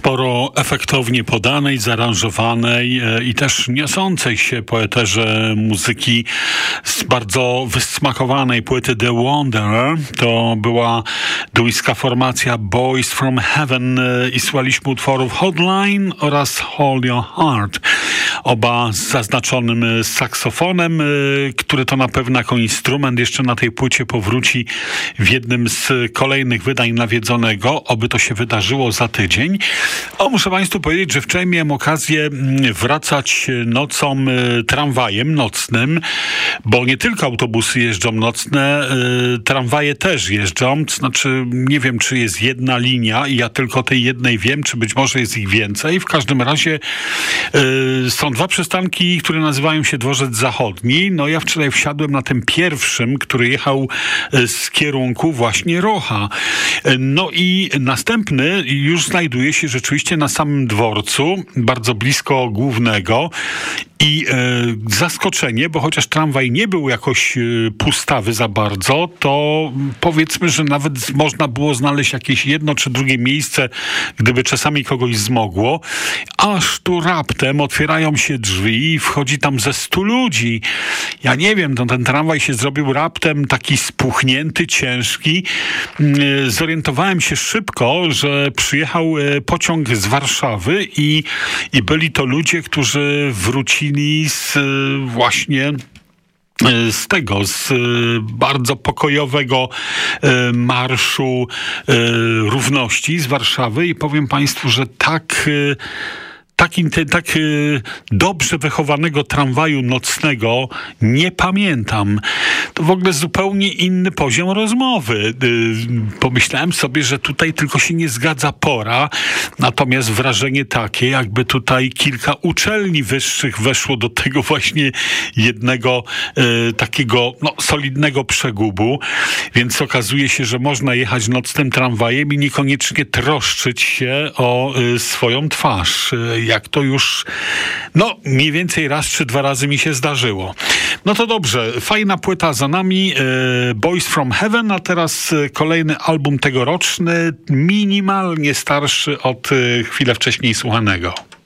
sporo efektownie podanej, zaaranżowanej i też niosącej się po eterze muzyki z bardzo wysmakowanej płyty The Wanderer. To była duńska formacja Boys from Heaven i słuchaliśmy utworów Hotline oraz Hold Your Heart. Oba z zaznaczonym saksofonem, który to na pewno jako instrument jeszcze na tej płycie powróci w jednym z kolejnych wydań Nawiedzonego. Oby to się wydarzyło za tydzień. Muszę Państwu powiedzieć, że wczoraj miałem okazję wracać nocą tramwajem nocnym, bo nie tylko autobusy jeżdżą nocne, tramwaje też jeżdżą. To znaczy, nie wiem, czy jest jedna linia i ja tylko tej jednej wiem, czy być może jest ich więcej. W każdym razie są dwa przystanki, które nazywają się Dworzec Zachodni. No ja wczoraj wsiadłem na tym pierwszym, który jechał z kierunku właśnie Rocha. No i następny już znajduje się rzeczywiście na samym dworcu, bardzo blisko głównego. I zaskoczenie, bo chociaż tramwaj nie był jakoś pustawy za bardzo, to powiedzmy, że nawet można było znaleźć jakieś jedno czy drugie miejsce, gdyby czasami kogoś zmogło. Aż tu raptem otwierają się drzwi i wchodzi tam ze 100 ludzi. Ja nie wiem, ten tramwaj się zrobił raptem taki spuchnięty, ciężki. Zorientowałem się szybko, że przyjechał pociąg z Warszawy i byli to ludzie, którzy wrócili właśnie z bardzo pokojowego marszu równości z Warszawy i powiem Państwu, że tak dobrze wychowanego tramwaju nocnego nie pamiętam. To w ogóle zupełnie inny poziom rozmowy. Pomyślałem sobie, że tutaj tylko się nie zgadza pora, natomiast wrażenie takie, jakby tutaj kilka uczelni wyższych weszło do tego właśnie jednego takiego solidnego przegubu, więc okazuje się, że można jechać nocnym tramwajem i niekoniecznie troszczyć się o swoją twarz. Jak to już mniej więcej raz czy dwa razy mi się zdarzyło. No to dobrze, fajna płyta za nami, Boys from Heaven, a teraz kolejny album tegoroczny, minimalnie starszy od chwilę wcześniej słuchanego.